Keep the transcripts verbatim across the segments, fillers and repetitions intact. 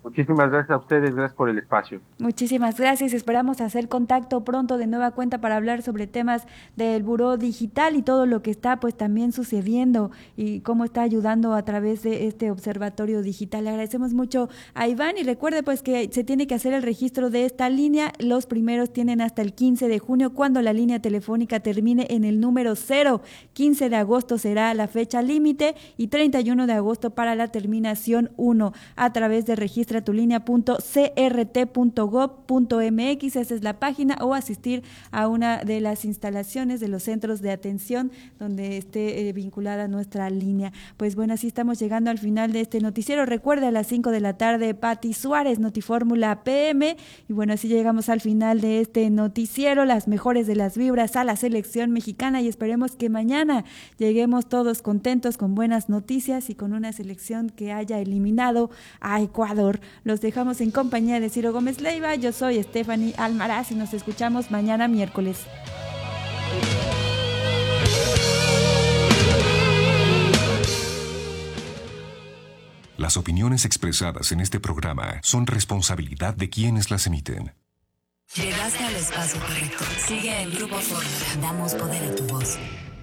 Muchísimas gracias a ustedes, gracias por el espacio. Muchísimas gracias. Esperamos hacer contacto pronto de nueva cuenta para hablar sobre temas del buró digital y todo lo que está pues también sucediendo y cómo está ayudando a través de este observatorio digital. Le agradecemos mucho a Iván y recuerde pues que se tiene que hacer el registro de esta línea. Los primeros tienen hasta el quince de junio cuando la línea telefónica termine en el número cero. quince de agosto será la fecha límite y treinta y uno de agosto para la terminación uno a través de registro tulinea punto c r t punto gob punto m x, esa es la página, o asistir a una de las instalaciones de los centros de atención donde esté eh, vinculada nuestra línea. Pues bueno, así estamos llegando al final de este noticiero. Recuerda a las cinco de la tarde Pati Suárez, Notifórmula P M, y bueno, así llegamos al final de este noticiero, las mejores de las vibras a la selección mexicana, y esperemos que mañana lleguemos todos contentos con buenas noticias y con una selección que haya eliminado a Ecuador. Los dejamos en compañía de Ciro Gómez Leiva. Yo soy Stephanie Almaraz y nos escuchamos mañana miércoles. Las opiniones expresadas en este programa son responsabilidad de quienes las emiten. Llegaste al espacio correcto. Sigue el Grupo Fórmula. Damos poder a tu voz.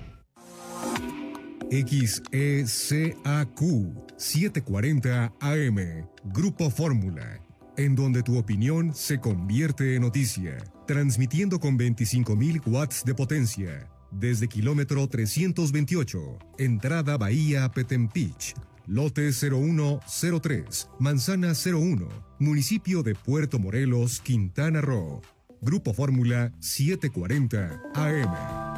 X E C A Q setecientos cuarenta A M, Grupo Fórmula, en donde tu opinión se convierte en noticia, transmitiendo con veinticinco mil watts de potencia, desde kilómetro trescientos veintiocho, entrada Bahía Petempich, lote cero uno cero tres, manzana cero uno, municipio de Puerto Morelos, Quintana Roo. Grupo Fórmula setecientos cuarenta A M.